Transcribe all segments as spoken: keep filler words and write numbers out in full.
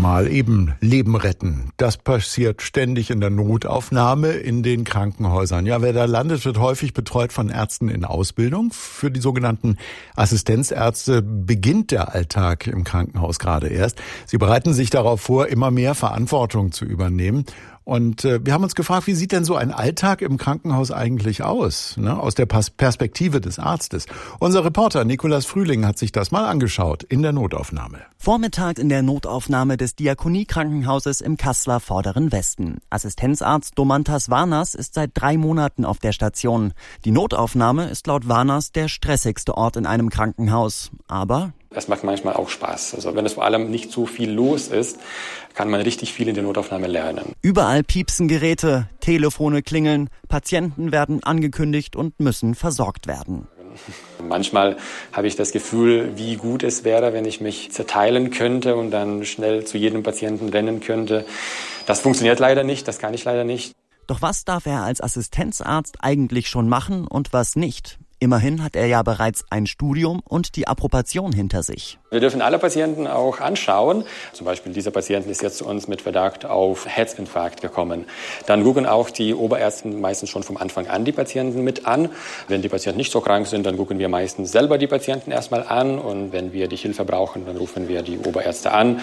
mal eben Leben retten. Das passiert ständig in der Notaufnahme in den Krankenhäusern. Ja, wer da landet, wird häufig betreut von Ärzten in Ausbildung. Für die sogenannten Assistenzärzte beginnt der Alltag im Krankenhaus gerade erst. Sie bereiten sich darauf vor, immer mehr Verantwortung zu übernehmen. Und äh, wir haben uns gefragt, wie sieht denn so ein Alltag im Krankenhaus eigentlich aus, ne? Aus der Pas- Perspektive des Arztes. Unser Reporter Nikolas Frühling hat sich das mal angeschaut in der Notaufnahme. Vormittag in der Notaufnahme des Diakonie-Krankenhauses im Kasseler Vorderen Westen. Assistenzarzt Domantas Varnas ist seit drei Monaten auf der Station. Die Notaufnahme ist laut Varnas der stressigste Ort in einem Krankenhaus. Aber es macht manchmal auch Spaß. Also wenn es vor allem nicht so viel los ist, kann man richtig viel in der Notaufnahme lernen. Überall piepsen Geräte, Telefone klingeln, Patienten werden angekündigt und müssen versorgt werden. Manchmal habe ich das Gefühl, wie gut es wäre, wenn ich mich zerteilen könnte und dann schnell zu jedem Patienten rennen könnte. Das funktioniert leider nicht, das kann ich leider nicht. Doch was darf er als Assistenzarzt eigentlich schon machen und was nicht? Immerhin hat er ja bereits ein Studium und die Approbation hinter sich. Wir dürfen alle Patienten auch anschauen. Zum Beispiel dieser Patient ist jetzt zu uns mit Verdacht auf Herzinfarkt gekommen. Dann gucken auch die Oberärzte meistens schon vom Anfang an die Patienten mit an. Wenn die Patienten nicht so krank sind, dann gucken wir meistens selber die Patienten erstmal an. Und wenn wir die Hilfe brauchen, dann rufen wir die Oberärzte an.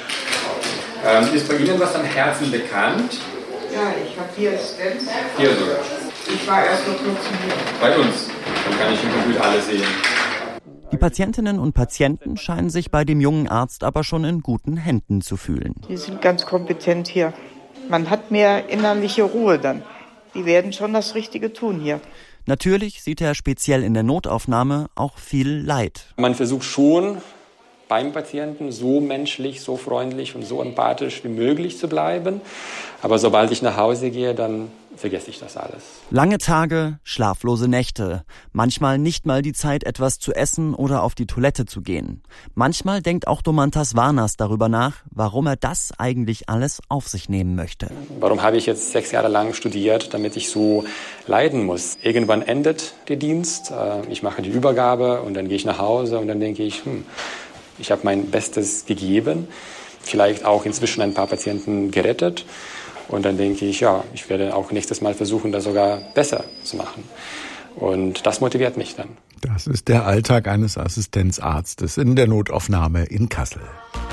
Ähm, ist bei Ihnen was am Herzen bekannt? Ja, ich habe hier Stents. Hier sogar. Ich war erst vor kurzem hier. Bei uns. Dann kann ich im Computer alle sehen. Die Patientinnen und Patienten scheinen sich bei dem jungen Arzt aber schon in guten Händen zu fühlen. Die sind ganz kompetent hier. Man hat mehr innerliche Ruhe dann. Die werden schon das Richtige tun hier. Natürlich sieht er speziell in der Notaufnahme auch viel Leid. Man versucht schon, beim Patienten so menschlich, so freundlich und so empathisch wie möglich zu bleiben. Aber sobald ich nach Hause gehe, dann vergesse ich das alles. Lange Tage, schlaflose Nächte. Manchmal nicht mal die Zeit, etwas zu essen oder auf die Toilette zu gehen. Manchmal denkt auch Domantas Varnas darüber nach, warum er das eigentlich alles auf sich nehmen möchte. Warum habe ich jetzt sechs Jahre lang studiert, damit ich so leiden muss? Irgendwann endet der Dienst, ich mache die Übergabe und dann gehe ich nach Hause und dann denke ich, hm, ich habe mein Bestes gegeben, vielleicht auch inzwischen ein paar Patienten gerettet. Und dann denke ich, ja, ich werde auch nächstes Mal versuchen, das sogar besser zu machen. Und das motiviert mich dann. Das ist der Alltag eines Assistenzarztes in der Notaufnahme in Kassel.